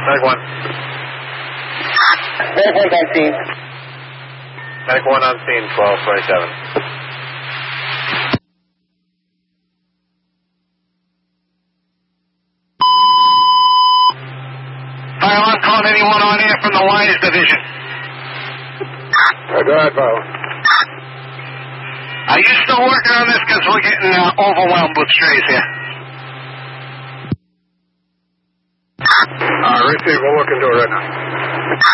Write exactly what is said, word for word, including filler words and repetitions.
Medic one. Medic one on scene. Medic one on scene, twelve twenty-seven. Fire alarm, calling anyone on air from the Wires Division. Uh, go ahead, Bo. Are you still working on this? Because we're getting uh, overwhelmed with strays here. Uh, receive, we'll look into it right now.